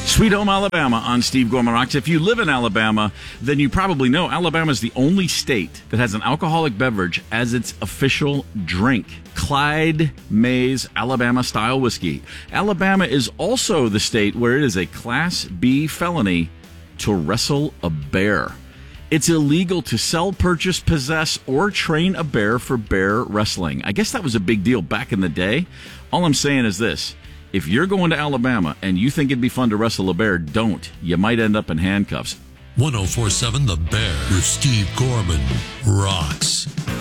Sweet Home Alabama on Steve Gorman Rocks. If you live in Alabama, then you probably know Alabama is the only state that has an alcoholic beverage as its official drink. Clyde Mays Alabama-style whiskey. Alabama is also the state where it is a Class B felony to wrestle a bear. It's illegal to sell, purchase, possess, or train a bear for bear wrestling. I guess that was a big deal back in the day. All I'm saying is this. If you're going to Alabama and you think it'd be fun to wrestle a bear, don't. You might end up in handcuffs. 104.7 The Bear with Steve Gorman rocks.